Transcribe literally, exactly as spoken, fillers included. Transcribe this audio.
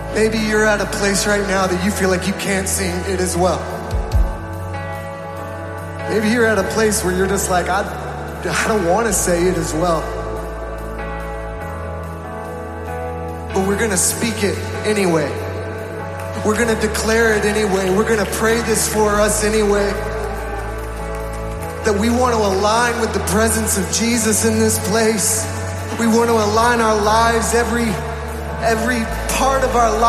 Maybe you're at a place right now that you feel like you can't sing it as well. Maybe you're at a place where you're just like, I, I don't want to say it as well. But we're going to speak it anyway. We're going to declare it anyway. We're going to pray this for us anyway. That we want to align with the presence of Jesus in this place. We want to align our lives, every, every part of our life.